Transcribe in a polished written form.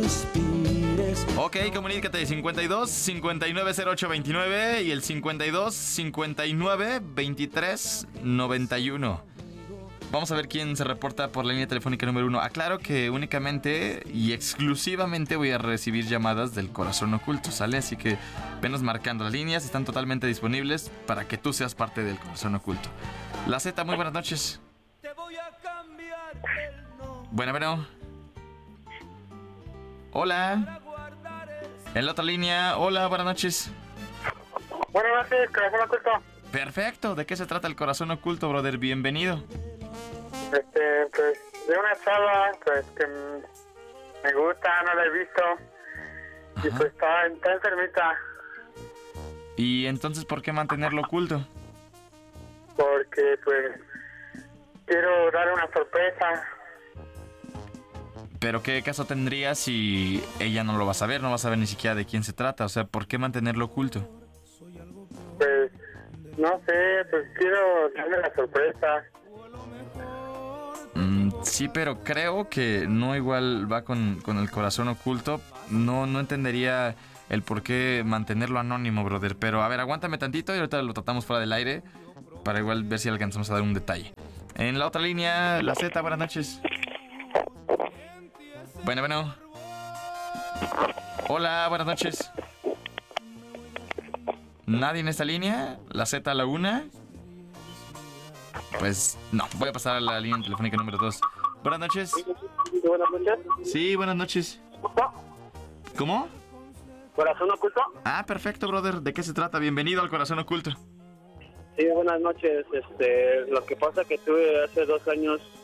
Ok, comunícate 52 59 08 29 y el 52 59 23 91. Vamos a ver quién se reporta por la línea telefónica número 1. Aclaro que únicamente y exclusivamente voy a recibir llamadas del corazón oculto, ¿sale? Así que venos marcando. Las líneas están totalmente disponibles para que tú seas parte del corazón oculto. La Z, muy buenas noches. Bueno. Hola. En la otra línea, hola, buenas noches. Buenas noches, corazón oculto. Perfecto, ¿de qué se trata el corazón oculto, brother? Bienvenido. Pues, de una chava, pues, que me gusta, no la he visto. Ajá. Y pues está enfermita. ¿Y entonces por qué mantenerlo oculto? Porque, pues, quiero darle una sorpresa. ¿Pero qué caso tendría si ella no lo va a saber? No va a saber ni siquiera de quién se trata. O sea, ¿por qué mantenerlo oculto? Pues, no sé, pues quiero darle la sorpresa. Sí, pero creo que no igual va con el corazón oculto. No entendería el por qué mantenerlo anónimo, brother. Pero, a ver, aguántame tantito y ahorita lo tratamos fuera del aire para igual ver si alcanzamos a dar un detalle. En la otra línea, la Z, buenas noches. Bueno. Hola, buenas noches. ¿Nadie en esta línea? ¿La Z a la una? Pues no, voy a pasar a la línea telefónica número 2. Buenas noches. Buenas noches. Sí, buenas noches. ¿Cómo? ¿Corazón oculto? Ah, perfecto, brother. ¿De qué se trata? Bienvenido al corazón oculto. Sí, buenas noches. Lo que pasa que tuve hace 2 años